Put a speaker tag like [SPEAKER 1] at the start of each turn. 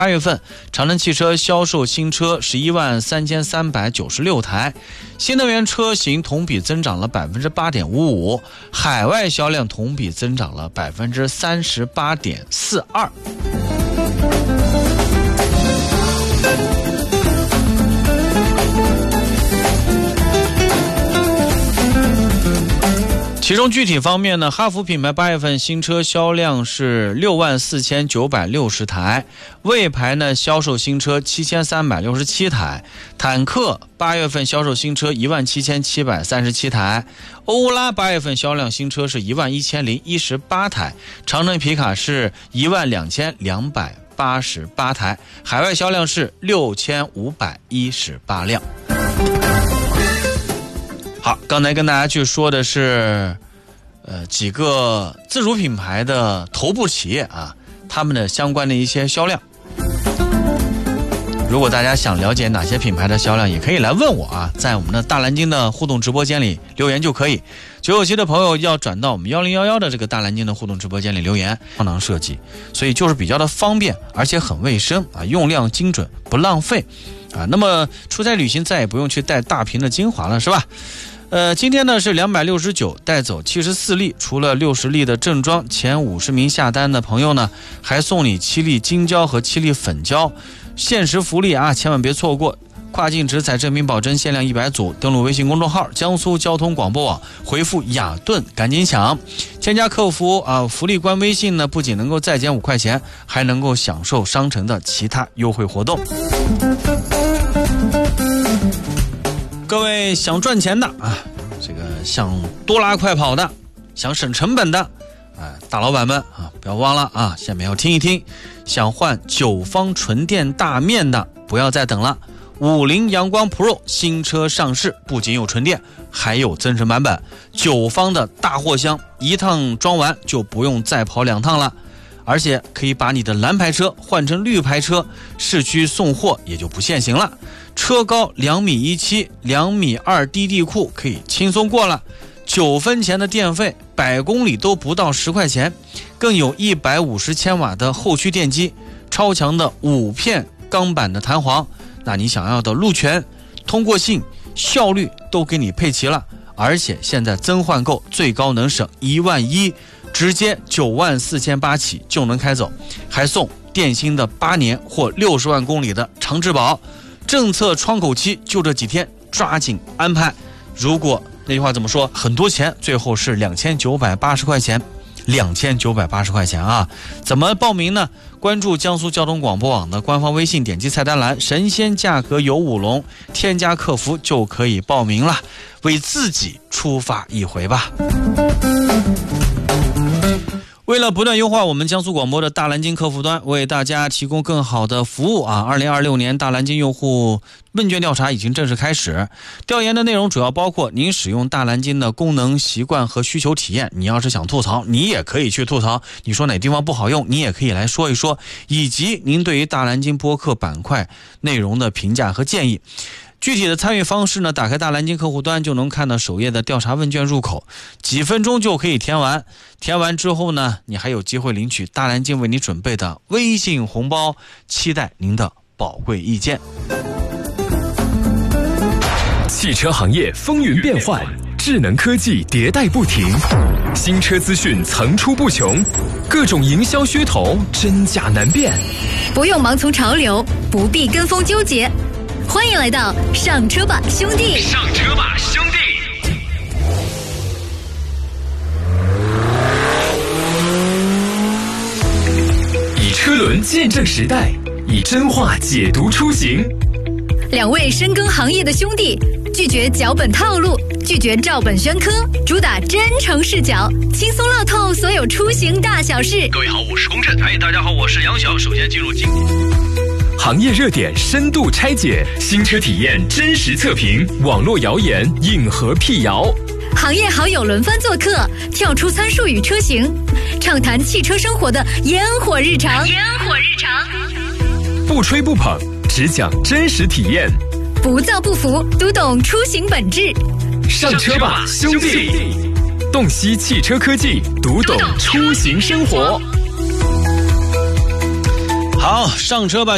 [SPEAKER 1] 8月份，长城汽车销售新车113396台，新能源车型同比增长了 8.55%， 海外销量同比增长了 38.42%。其中具体方面呢，哈弗品牌8月份新车销量是64960台，魏牌呢销售新车7367台，坦克8月份销售新车17737台，欧拉8月份销量新车是11018台，长城皮卡是12288台，海外销量是6518辆。好，刚才跟大家去说的是几个自主品牌的头部企业啊，他们的相关的一些销量。如果大家想了解哪些品牌的销量，也可以来问我啊，在我们的大蓝鲸的互动直播间里留言就可以。997的朋友要转到我们1011的这个大蓝鲸的互动直播间里留言，方囊设计，所以就是比较的方便，而且很卫生啊，用量精准，不浪费啊。那么出差旅行再也不用去带大瓶的精华了，是吧？今天呢是269带走74粒，除了60粒的正装，前50名下单的朋友呢，还送你7粒金胶和7粒粉胶，限时福利啊，千万别错过。跨境直采正品保真限量100组，登录微信公众号江苏交通广播网，回复雅顿赶紧抢，添加客服福利官微信呢，不仅能够再减5块钱，还能够享受商城的其他优惠活动。各位想赚钱的啊，这个想多拉快跑的，想省成本的大老板们啊，不要忘了啊，下面要听一听。想换9方纯电大面的，不要再等了。50阳光 Pro 新车上市，不仅有纯电，还有增程版本，9方的大货箱，一趟装完就不用再跑2趟了。而且可以把你的蓝牌车换成绿牌车，市区送货也就不限行了。车高2.17米，2.2米低地库可以轻松过了。9分钱的电费，100公里都不到10块钱，更有150千瓦的后驱电机，超强的5片钢板的弹簧，那你想要的路权、通过性、效率都给你配齐了。而且现在增换购最高能省11000，直接94800起就能开走，还送电芯的8年或60万公里的长质保。政策窗口期就这几天，抓紧安排。如果那句话怎么说，很多钱，最后是2980块钱，2980块钱啊！怎么报名呢？关注江苏交通广播网的官方微信，点击菜单栏神仙价格有舞龙，添加客服就可以报名了，为自己出发一回吧。为了不断优化我们江苏广播的大蓝鲸客服端，为大家提供更好的服务啊！2026年大蓝鲸用户问卷调查已经正式开始，调研的内容主要包括您使用大蓝鲸的功能、习惯和需求体验。你要是想吐槽，你也可以去吐槽，你说哪地方不好用，你也可以来说一说，以及您对于大蓝鲸播客板块内容的评价和建议。具体的参与方式呢，打开大蓝鲸客户端就能看到首页的调查问卷入口，几分钟就可以填完。填完之后呢，你还有机会领取大蓝鲸为你准备的微信红包，期待您的宝贵意见。
[SPEAKER 2] 汽车行业风云变幻，智能科技迭代不停，新车资讯层出不穷，各种营销噱头真假难辨。
[SPEAKER 3] 不用盲从潮流，不必跟风纠结。欢迎来到上车吧兄弟！
[SPEAKER 2] 上车吧兄弟！以车轮见证时代，以真话解读出行。
[SPEAKER 3] 2位深耕行业的兄弟，拒绝脚本套路，拒绝照本宣科，主打真诚视角，轻松唠透所有出行大小事。
[SPEAKER 4] 各位好，我是龚震。大家好，我是杨晓。首先进入经典
[SPEAKER 2] 行业热点深度拆解，新车体验真实测评，网络谣言硬核辟谣。
[SPEAKER 3] 行业好友轮番做客，跳出参数与车型，畅谈汽车生活的烟火日常。
[SPEAKER 2] 不吹不捧，只讲真实体验，
[SPEAKER 3] 不造不服，读懂出行本质。
[SPEAKER 2] 上车吧兄弟！洞悉汽车科技，读懂出行生活。
[SPEAKER 1] 好，上车吧